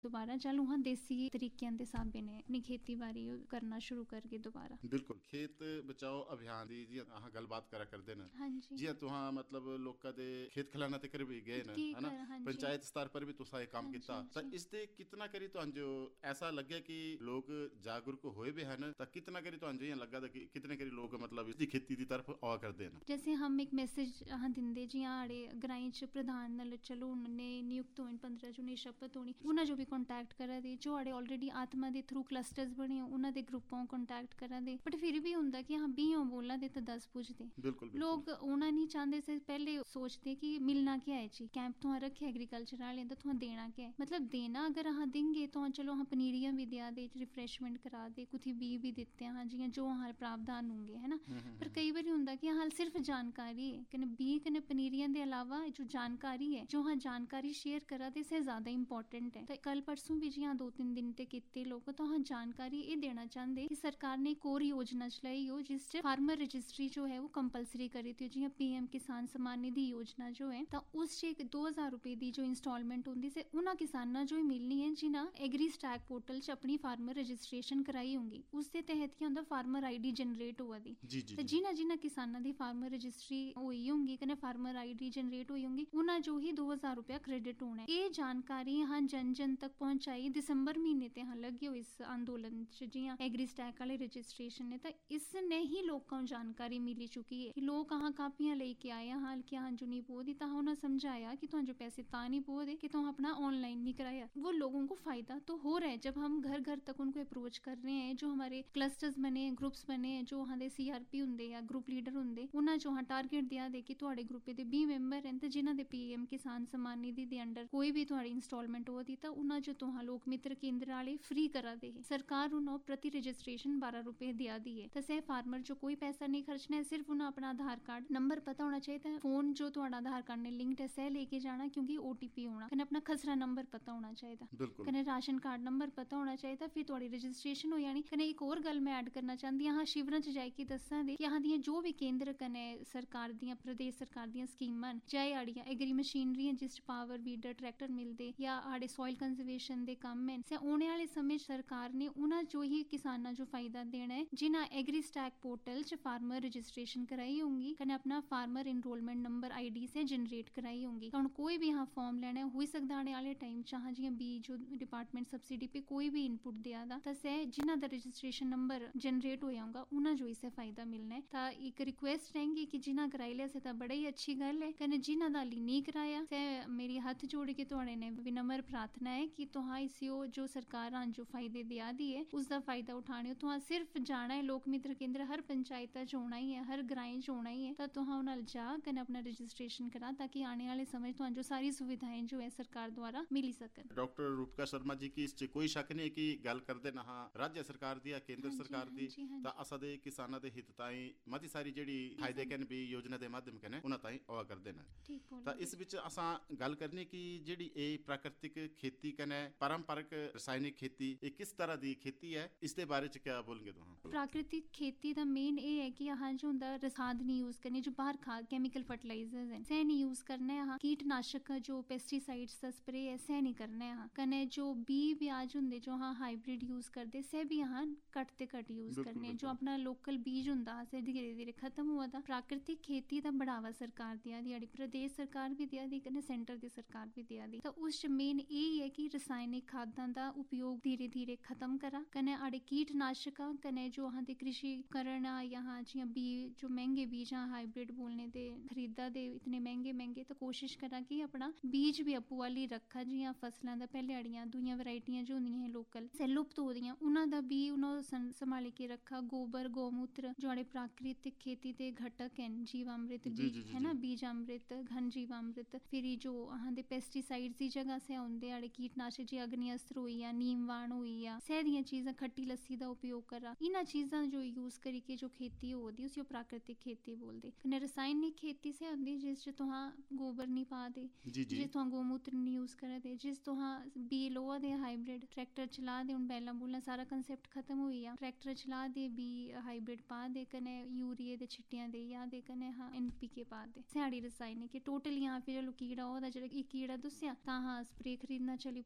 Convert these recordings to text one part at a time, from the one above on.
दोबारा चल वहाँ देसी तरीकिਆਂ ਦੇ ਹਿਸਾਬੇ ਨੇ ਆਪਣੀ ਖੇਤੀਬਾੜੀ ਕਰਨਾ ਸ਼ੁਰੂ ਕਰਕੇ ਦੁਬਾਰਾ। ਬਿਲਕੁਲ ਖੇਤ ਬਚਾਓ ਅਭਿਆਨ ਦੀ ਜੀ ਆਹ ਗੱਲਬਾਤ ਕਰਾ ਕਰਦੇ ਨੇ ਹਾਂਜੀ ਜੀ ਤੁਹਾਂ ਮਤਲਬ ਲੋਕਾਂ ਦੇ ਖੇਤ ਖਿਲਾਣਾ ਤੇ ਕਰ ਵੀ ਗਏ ਨੇ ਹੈ ਨਾ ਪੰਚਾਇਤ ਸਤਰ ਪਰ ਵੀ ਤੁਸੀਂ ਇਹ ਕੰਮ ਕੀਤਾ ਤਾਂ ਇਸ ਤੇ ਕਿਤਨਾ ਕਰੀ ਤੁਹਾਨੂੰ ਜੋ ਐਸਾ ਲੱਗਿਆ ਕਿ ਲੋਕ ਜਾਗਰੂਕ ਹੋਏ ਵੀ ਹਨ ਤਾਂ ਕਿਤਨਾ ਕਰੀ ਤੁਹਾਨੂੰ ਇਹ ਲੱਗਾ ਕਿ ਕਿਤਨੇ ਕਰੀ ਲੋਕ मतलब इसकी खेती की तरफ आ करते हैं। जैसे हम एक मैसेज दिंदे जी आड़े ग्राईं च प्रधान नाल चलो उन्होंने नियुक्त होने 15 जून शपथ होनी उन्हें जो भी कॉन्टैक्ट करा दे जो आड़े ऑलरेडी आत्मा के थ्रू क्लस्टर्स बने उन्होंने दे ग्रुपों कॉन्टैक्ट करा दे बट फिर भी होंदा कि हाँ 20 बोला दे तो 10 पूछते लोग होना नहीं चाहते से पहले सोचते कि मिलना क्या है जी कैंप तो रखे एग्रीकल्चर वाले तो तुहां देना क्या है मतलब देना अगर हाँ देंगे तो चलो हाँ पनीरियां भी दिया दे रिफ्रेशमेंट करा दे कुछ बी भी देते हैं हाँ जी जो हाँ प्रावधान होंगे है ना पर कई बार होंदा कि हाँ सिर्फ जानकारी है कने बी कने पनीरियां दे अलावा जो जानकारी है जो हाँ जानकारी शेयर करा दे से ज्यादा इंपॉर्टेंट है तो कल परसों भी जी हाँ 2-3 दिन ते किते लोग तो हाँ जानकारी ये देना चाहते कि सरकार ने एक और योजना चलाई हो जिस फार्मर रजिस्ट्री जो है वो कंपलसरी करी थी जी PM किसान सम्मान निधि योजना जो है तो उस 2000 रुपए की जो इंस्टॉलमेंट होंगी से उन्होंने किसाना जो मिलनी है जिन्हें एग्री स्टैक पोर्टल च अपनी फार्मर रजिस्ट्रेशन कराई होंगी उसके तहत क्या होंगे फार्मर ID जनरेट हुआ दी जिन्हें किसानों की फार्मर रजिस्ट्री हुई होंगी कने फार्मर ID जनरेट हुई होंगी उन्हें जो ही 2000 रुपया क्रेडिट होना है ये जानकारी हाँ जन जन तक पहुंचाई दिसंबर महीने ते हाँ लगे हो इस आंदोलन च जी हाँ एग्री स्टैक वाले रजिस्ट्रेशन ने तो इसने ही लोगों को जानकारी मिली चुकी है कि लोग हाँ कापियां लेके आए हाँ कि हाँ जो नहीं पो दी तो उन्हें समझाया कि तुम जो पैसे ता नहीं पो दे कि तुम अपना ऑनलाइन नहीं कराया वो लोगों को फायदा तो हो रहा है जब हम घर घर तक उनको अप्रोच कर रहे हैं जो हमारे क्लस्टर्स बने ग्रुप्स बने जो हाँ CRP होंगे या ग्रुप लीडर होंगे उन्हें जो हाँ टारगेट दिया दे कि तुहाडे ग्रुप दे 20 मैंबर हैं जिन्हां दे PM किसान सम्मान निधि दे अंडर कोई भी तुहाडी इंस्टॉलमेंट हो दी तो उन्हें जो तुहां लोक मित्र केंद्र वाले फ्री करा दे सरकार उन्हें प्रति रजिस्ट्रेशन 12 रुपए दिया दी है तो सह फार्मर जो कोई पैसा नहीं खर्चना है सिर्फ उन्हें अपना आधार कार्ड नंबर पता होना चाहिए फोन जो तुहाडा आधार कार्ड ने लिंक्ड है सह लेके जाना क्योंकि OTP होना कने अपना खसरा नंबर पता होना चाहिए कने राशन कार्ड नंबर पता होना चाहिए फिर तुहाडी रजिस्ट्रेशन हो जानी कने एक और गल मैं ऐड करना चाहती हाँ शिविरां च जाके दस्सां दे कि यहाँ दी जो भी केंद्र कने सरकार दियां प्रदेश सरकार दियां स्कीमां चाहे आड़ियां एग्री मशीनरी हैं जिस पावर वीडर ट्रैक्टर मिलते या आड़े सॉइल कंजर्वेशन दे कम हैं से आने वाले समय सरकार ने उन्हें जो ही किसाना जो फायदा देना है जिन्हें एग्री स्टैक पोर्टल च फार्मर रजिस्ट्रेशन कराई होंगी कने अपना फार्मर इनरोलमेंट नंबर ID से जनरेट कराई होंगी तो कोई भी हाँ फॉर्म लेना हो सकता आने वाले टाइम चाह जियां बी जो डिपार्टमेंट सब्सिडी पे कोई भी इनपुट दिया दा तो से जिन्हां दा रजिस्ट्रेशन नंबर जनरेट हो जाऊंगा उन्हें जो इससे फायदा मिलना है तो एक रिक्वेस्ट रहेंगी कि जिन्हां कराई लिया से तो बड़ी ही अच्छी गल है कने जिन्हां दा नहीं कराया से मेरी हाथ जोड़ के तुहाडे ने विनम्र प्रार्थना है कि तुहां इसियो जो सरकार जो फायदे दिया दी है उसका फायदा उठाने हो तुहां सिर्फ जाना है लोक मित्र केंद्र हर पंचायत च होना ही है हर ग्रां च होना ही है तो तुहां उन्हां जा कने अपना रजिस्ट्रेशन करा ताकि आने वाले समय तुहां जो सारी सुविधाएं जो है सरकार द्वारा मिली सकन। डॉक्टर रूपका शर्मा जी की इससे कोई शक नहीं कि गल करदे ना हाँ राज्य सरकार दी या केंद्र सरकार दी ਤਾਂ ਅਸਾਂ ਦੇ ਕਿਸਾਨਾਂ ਦੇ ਹਿੱਤ ਤਾਈਂ ਮਤੀ ਸਾਰੀ ਜਿਹੜੀ ਫਾਇਦੇ ਕਨ ਵੀ ਯੋਜਨਾ ਦੇ ਮਾਧਿਅਮ ਕਨ ਉਹਨਾਂ ਤਾਈਂ ਆਵਾ ਕਰਦੇ ਨੇ ਤਾਂ ਇਸ ਵਿੱਚ ਅਸਾਂ ਗੱਲ ਕਰਨੀ ਕਿ ਜਿਹੜੀ ਇਹ ਪ੍ਰਾਕਿਰਤਿਕ ਖੇਤੀ ਕਨ ਹੈ ਪਾਰੰਪਰਿਕ ਰਸਾਇਣਿਕ खेती ਇਹ ਕਿਸ ਤਰ੍ਹਾਂ ਦੀ खेती है इसके बारे च क्या बोलेंगे तुम। प्राकृतिक खेती का मेन ये है कि यहाँ जो होंदा रसायन नहीं यूज करने जो बाहर खाद केमिकल फर्टिलाइजर्स हैं सह नहीं यूज करना है कीटनाशक जो पेस्टिसाइड्स का स्प्रे है सह नहीं करना है कने जो बी ब्याज होंगे जो हाँ हाइब्रिड यूज करते सह भी यहाँ घट ते घट यूज करने जो अपना लोकल बीज होंदा से धीरे धीरे खत्म हुआ था। प्राकृतिक खेती का बढ़ावा सरकार दिया दी प्रदेश सरकार भी दिया दी कने सेंटर की सरकार भी दिया दी तो उस मेन यही है कि रासायनिक खादां का उपयोग धीरे धीरे खत्म करा कने आड़े कीटनाशक कने जो हाँ दे कृषि करना यहाँ जियां बीज जो महंगे बीज हाँ हाइब्रिड बोलने दे खरीदा दे इतने महंगे तो कोशिश करा कि अपना बीज भी आपू वाली रखा जियां फसलों का पहले आड़ियां दूइयां वैरायटियां जो होंदियां लोकल से लुप्त हो रही उन्हां दा भी उन्होंने संभाल के रखा गोबर गौमूत्र जो आड़े प्राकृतिक खेती के घटक हैं जीवामृत है ना बीजामृत घन जीवामृत फिर जो हाँ दे पेस्टिसाइड्स की जगह से आउंदे आड़े कीटनाशक जी अग्निअस्त्र हुई या नीमवाण हुई या सह दियां चीज़ां खट्टी लस्सी का उपयोग करा इन्हां चीज़ां जो यूज करके जो खेती होती उसी प्राकृतिक खेती बोलते कने रासायनिक खेती से आंदी जिस तुहां गोबर नहीं पा दे जिस तुहां गौमूत्र नहीं यूज करा दे जिस तुहां बी लोआ दे हाइब्रिड ट्रैक्टर चला दे उन बैला बुला सारा कंसेप्ट खत्म हुई या ट्रैक्टर चला दे बी हाइब्रिड पा दे कने यूरिया दे छिट्टियां दे या दे कने हाँ NPK पा दे साड़ी रासायनिक टोटल यहाँ पे चलो कीड़ा होदा जेड़ा कीड़ा दस्सिया तां हाँ स्प्रे खरीदना चली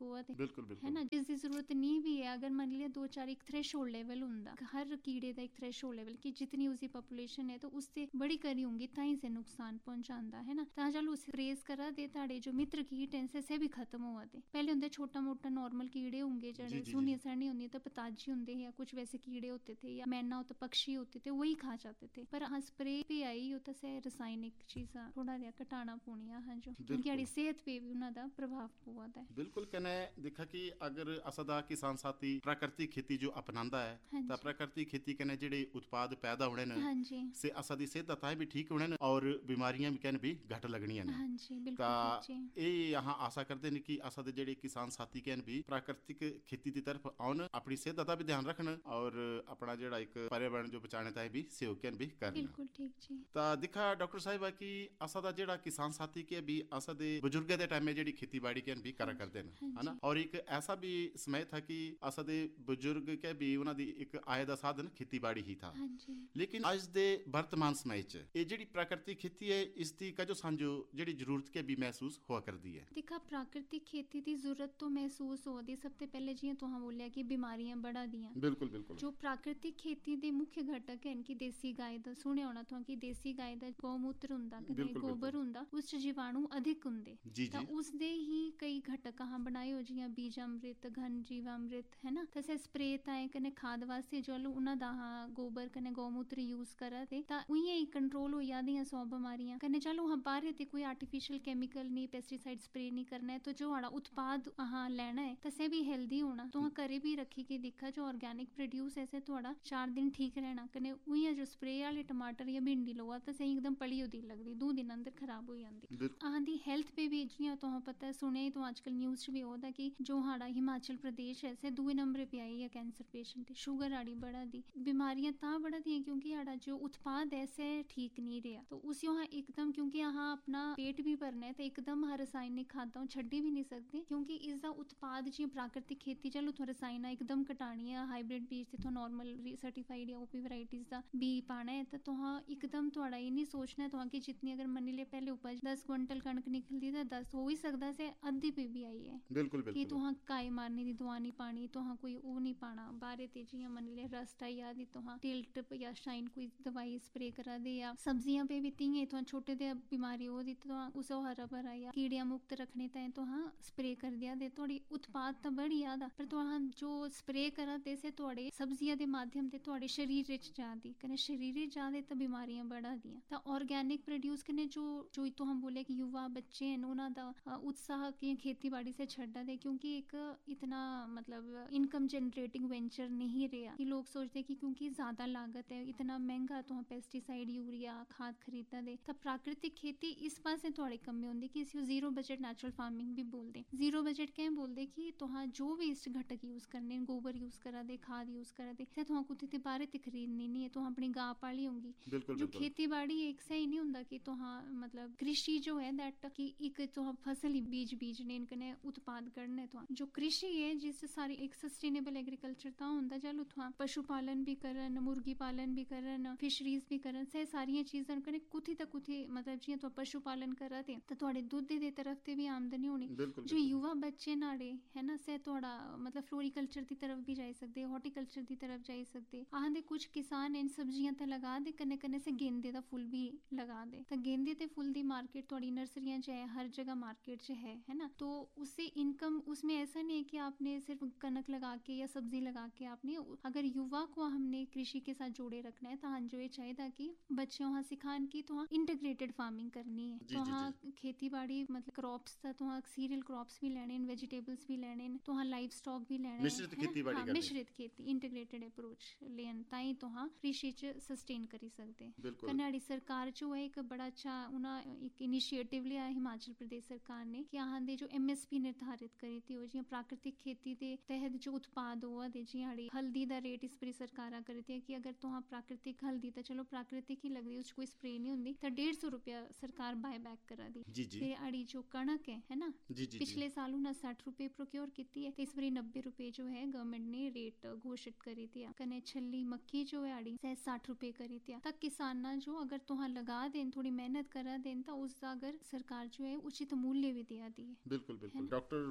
पोआ ते बिल्कुल है बिल्कुल ना, जिसकी जरूरत नहीं भी है। अगर मान लिया 2-4 एक थ्रेशोल्ड लेवल हुंदा, हर कीड़े दा एक थ्रेशोल्ड लेवल कि जितनी उसकी पॉपुलेशन है तो उससे बड़ी करी होंगी ताई से नुकसान पहुंचांदा है ना। तां चलो स्प्रेस करा दे ताड़े जो मित्र कीट हैं से भी खत्म हुआ दे। पहले होंदे छोटा मोटा नॉर्मल कीड़े होंगे जी जड़े जी सुनिया जी सड़नी होंगी तो पताजी होंगे या कुछ वैसे कीड़े होते थे या मैना होता पक्षी होते थे, वही खा जाते थे। पर हाँ स्प्रे भी आई होता से रासायनिक चीज़ां थोड़ा जिहा घटाना पौनियां हाँ जो, क्योंकि साड़ी बिल्कुल सेहत पे भी उन्हां दा प्रभाव पवा दा है। बिल्कुल कने दिखा कि अगर असदा किसान साथी प्राकृतिक खेती जो अपनांदा है हाँ तो जी प्राकृतिक खेती कने जेडे उत्पाद पैदा होने न हाँ जी से असदी सेहत ताई भी ठीक होने न और बीमारियां भी कने भी घट लगनियां न। हाँ जी ता बिल्कुल ठीक जी। ये यहाँ आशा करते हैं कि असद जेडे किसान साथी कैन भी प्राकृतिक खेती की तरफ आउन, अपनी सेहत का भी ध्यान रखन और अपना जेड़ा एक पर्यावरण जो बचाने ताई भी सहयोग कैन भी करन। बिल्कुल ठीक जी। ता दिखा डॉक्टर साहिबा कि असदा जेड़ा किसान साथी के भी असद बुजुर्ग दे टाइम में जेड़ी खेती बाड़ी कैन भी करा करते हैं हाँ है ना, जी और एक ऐसा भी समय था कि असद बुजुर्ग के भी उन्हां दी एक आय दा साधन खेती बाड़ी ही था। हाँ जी लेकिन अज दे वर्तमान समय च ये जेड़ी प्राकृतिक खेती है इसकी कजो सांझो जेड़ी जरूरत के भी महसूस हुआ करदी है। दिखा प्राकृतिक खेती की जरूरत तो महसूस हो दी। सबसे पहले जियां तुहां बोलिया कि बीमारियां बढ़ा दियां, बिल्कुल बिल्कुल जो प्राकृतिक खेती दे मुख्य घटक हैं कि देसी गाय दा सुने होना तुहां कि देसी गाय दा गौमूत्र हुंदा कने बिल्कुल गोबर बिल्कुल हुंदा उस च जीवाणु अधिक हुंदे। जी तां जी उस दे ही कई घटक अहां बनाए हो जियां बीजामृत घन जीवामृत है ना, तसे स्प्रे ताएं कने खाद वास्ते जो उन्हां दा अहां गोबर कने गौमूत्र यूज करा दे तां उइयां ही कंट्रोल हो जादियां 100 बीमारियां कने चलो अहां बाहर ते कोई आर्टिफिशियल केमिकल नहीं पेस्टिसाइड स्प्रे नहीं करना है। तो जो हमारा उत्पाद अहां लेना है तसे भी हेल्दी होना तो अहां घरे भी रखी के दिखा जो ऑर्गेनिक प्रोड्यूस ऐसे थोड़ा 4 दिन ठीक रहना कने उइयां जो स्प्रे वाले टमाटर या भिंडी लोआ तो सही एकदम पली होती लगदी 2 दिन अंदर खराब हो जाती। बिल्कुल अहां दी हेल्थ पे भी जियां तुहां पता है सुने तो आजकल न्यूज़ भी होता कि जो हमारा हिमाचल प्रदेश ऐसे 2 नंबर पे आई है कैंसर पेशेंट शुगर आड़ी बढ़ा दी बीमारियां ता बढ़ा दी हैं क्योंकि हमारा जो उत्पाद ऐसे ठीक नहीं रहा। तो उस यहाँ एकदम क्योंकि अहां अपना पेट भी भरना है तो एकदम हर रासायनिक खादां छड्डी भी नहीं सकते क्योंकि इसका उत्पाद जी प्राकृतिक खेती चलो तो रसायना एकदम घटानी है हाइब्रिड बीज ते तो नॉर्मल सर्टिफाइड या ओपी वैरायटीज दा बी पाना है तो तुहां एकदम थोड़ा ये नहीं सोचना तुहां कि जितनी अगर मनी ले पहले उपज 10 क्विंटल कणक निकलदी तो 10 हो ही सकदा से अद्धी पे भी आई है बिल्कुल कि बिल्कुल तुहां काई मारने दी दवा नहीं पानी तुहां कोई वो नहीं पाना बारे ते जियां मनी ले रस्ट आई आदि तुहां टिल्ट या शाइन कोई दवाई स्प्रे करा दे या सब्जियां पे भी तीए तुहां छोटे दे बीमारी हो दी तुहां उसे हरा भरा या कीड़ियां मुक्त रखने ताई तुहां स्प्रे कर दिया दे थोड़ी उत्पाद तो बढ़ी आदा पर तुहां जो स्प्रे करा दे से थोड़े सब्जियां दे माध्यम ते थोड़े शरीर विच जादी कने शरीर विच जादे तो बीमारियां बढ़ा दियां। तो ऑर्गेनिक प्रोड्यूस कने जो जो तुहां बोले कि युवा बच्चे हैं उन्हां दा उत्साह की खेती बाड़ी से छड्डा दे क्योंकि एक इतना मतलब इनकम जनरेटिंग वेंचर नहीं रहा कि लोग सोचते कि क्योंकि ज्यादा लागत है इतना महंगा तुहां पेस्टिसाइड यूरिया खाद खरीदा दे तो प्राकृतिक खेती इस पासे थोड़ी कमी होंदी कि इस जीरो बजट नेचुरल फार्मिंग भी बोलते जीरो बजट क्या बोलते कि तुहां जो वेस्ट घटक यूज करने गोबर यूज करा दे खाद यूज करा दे तुहां कुछ ते बाहर ते खरीदनी नहीं है तुहां अपनी गां पाली होंगी। बिल्कुल जो बिल्कुल खेती बाड़ी एक सही नहीं होंदा कि तुहां मतलब कृषि जो है दैट कि एक तुहां फसल ही बीजने कने उत्पाद करने तुहां जो कृषि है जिस सारी एक सस्टेनेबल एग्रीकल्चर ता होंदा चलो तुहां पशुपालन भी करन मुर्गी पालन भी करन फिशरीज भी करन से सारियां चीज़ां कने कुथी तक कुथी मतलब जियां तुहां पशुपालन करा दे तो थोड़े दुध दे तरफ ते भी आमदनी होनी। बिल्कुल जो बिल्कुल युवा बच्चे नाड़े है ना से थोड़ा मतलब फ्लोरिकल्चर की तरफ भी जाई सकते हॉर्टिकल्चर की तरफ जाई सकते आंदे कुछ किसान इन सब्जियां ते लगा दे कने कने से गेंदे दा फुल भी लगा दे तो गेंदे ते फुल दी मार्केट थोड़ी नर्सरियां च है हर जगह मार्केट च है ना। तो उससे इनकम उसमें ऐसा नहीं है कि आपने सिर्फ कनक लगा के या सब्जी लगा के आपने अगर युवा को हमने कृषि के साथ जोड़े रखना है तो हाँ जो ये चाहिए कि बच्चों हाँ सिखान की तो हाँ इंटीग्रेटेड फार्मिंग करनी है जी तो जी हाँ जी खेती बाड़ी मतलब क्रॉप्स तो हाँ सीरियल क्रॉप्स भी लेने वेजिटेबल्स भी लेने तो हाँ लाइफ स्टॉक भी लेने मिश्रित खेती बाड़ी हाँ करनी मिश्रित खेती इंटीग्रेटेड अप्रोच लेन ताई तो हाँ कृषि च सस्टेन करी सकते बिल्कुल कन्याड़ी सरकार जो है एक बड़ा अच्छा उन्हें एक इनिशिएटिव लिया हिमाचल प्रदेश सरकार ने कि यहाँ दे जो MSP निर्धारित करी थी वो जियां प्राकृतिक खेती के तहत जो उत्पाद हुआ दे जियाड़ी हल्दी दा रेट इस पर सरकार करी थी कि अगर तुहां प्राकृतिक हल्दी तो चलो प्राकृतिक ही लगदी उस कोई स्प्रे नहीं होंदी तो 150 रुपया सरकार बाय बैक करा दी। जी जी फिर आड़ी जो कणक है ना जी जी पिछले साल उन्हें 60 रुपए प्रोक्योर की है तो इस बारी 90 रुपए जो है गवर्नमेंट ने रेट घोषित करी थी कने छली मक्की जो है आड़ी 60 रुपए करी थी तक किसान जो अगर तुहां लगा दें थोड़ी मेहनत करा दें तो उसका अगर सरकार जो है उचित मूल्य भी दिया दी है। बिल्कुल बिल्कुल डॉक्टर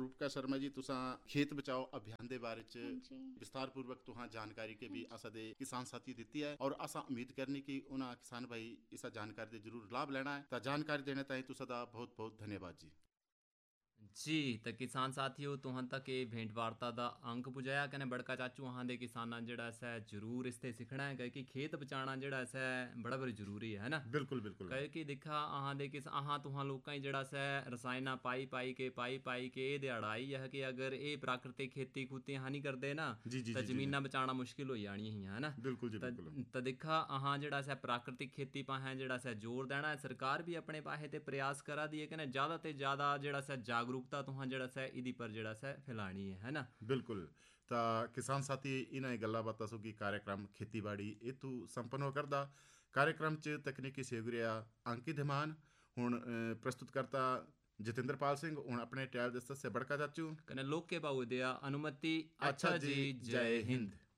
रूपका शर्मा जी, तुसा खेत बचाओ अभियान दे बारे च जी विस्तार पूर्वक तुहां जानकारी के भी असा दे किसान साथी दित्ती है और असा उम्मीद करनी कि उन्हां किसान भाई इसा जानकारी दे जरूर लाभ लेना है। ता जानकारी देने ताई तुसा दा बहुत बहुत धन्यवाद जी। जी तो किसान साथियों तुहां तक ये भेंट वार्ता का अंक पुजाया कने बड़का चाचू अहां दे किसानां जेड़ा ऐसा जरूर इसते सीखना है कि खेत बचाना जेड़ा ऐसा बड़ा बड़ी जरूरी है ना। बिल्कुल बिल्कुल कहे कि दिखा अहां दे किस अहां तुहां लोकां ही जेड़ा सा रसायना पाई के ये दिहाड़ाई है कि अगर ये प्राकृतिक खेती खूती अहां नहीं करदे ना जी जी तो जी जी जमीना बचाना मुश्किल हो जानी है ना। बिल्कुल जी बिल्कुल। तो दिखा अहां जेड़ा सा प्राकृतिक खेती पाहे जेड़ा सा जोर देना है। सरकार भी अपने पाहे ते प्रयास करा दी है कि ज़्यादा ते ज़्यादा जेड़ा सा जागरूकता तुहां जेड़ा सा इदी पर जेड़ा सा फैलानी है ना। बिल्कुल। ਤਾਂ ਕਿਸਾਨ ਸਾਥੀ ਇਹਨਾਂ ਗੱਲਾਂ ਬਾਤਾਂ ਸੁਗੀ कार्यक्रम ਖੇਤੀਬਾੜੀ ਇਥੋਂ ਸੰਪੰਨ ਹੋ ਕਰਦਾ। कार्यक्रम 'ਚ ਤਕਨੀਕੀ ਸਹਿਯੋਗ ਰਿਹਾ ਅੰਕਿਤ ਧਮਾਨ। ਹੁਣ ਪ੍ਰਸਤੁਤ ਕਰਤਾ ਜਤਿੰਦਰਪਾਲ ਸਿੰਘ। ਹੁਣ ਆਪਣੇ ਟੈਲ ਦੇ ਸੱਸੇ ਬੜਕਾ ਚਾਚੂ कने लोके बाऊ दिया अनुमति। अच्छा जी, जय हिंद।